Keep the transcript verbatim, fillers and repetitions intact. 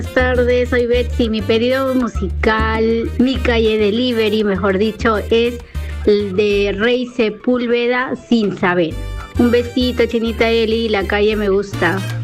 Buenas tardes, soy Betsy. Mi pedido musical, mi calle delivery, mejor dicho, es el de Rey Sepúlveda, Sin Saber. Un besito, Chinita Eli, la calle me gusta.